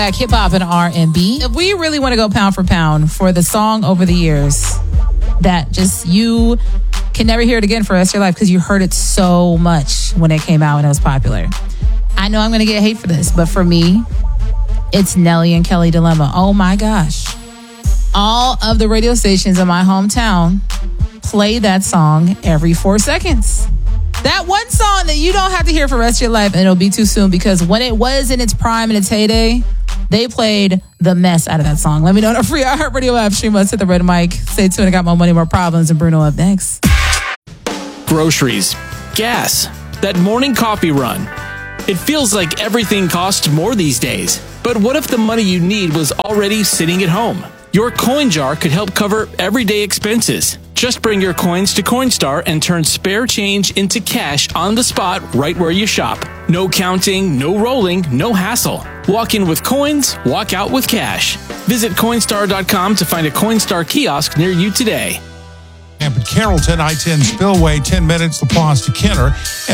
Hip hop and R&B. If we really want to go pound for pound for the song over the years that just you can never hear it again for the rest of your life because you heard it so much when it came out and it was popular. I know I'm going to get hate for this, but for me, it's Nelly and Kelly Dilemma. Oh my gosh. All of the radio stations in my hometown play that song every 4 seconds. That one song that you don't have to hear for the rest of your life, and it'll be too soon because when it was in its prime and its heyday, they played the mess out of that song. Let me know on a free iHeartRadio app. Stream us at the Red Mic. Stay tuned. I got more money, more problems, and Bruno up next. Groceries, gas, that morning coffee run. It feels like everything costs more these days. But what if the money you need was already sitting at home? Your coin jar could help cover everyday expenses. Just bring your coins to Coinstar and turn spare change into cash on the spot right where you shop. No counting, no rolling, no hassle. Walk in with coins, walk out with cash. Visit Coinstar.com to find a Coinstar kiosk near you today. Camp at Carrollton, I-10 Spillway, 10 minutes, LaPlace to Kenner.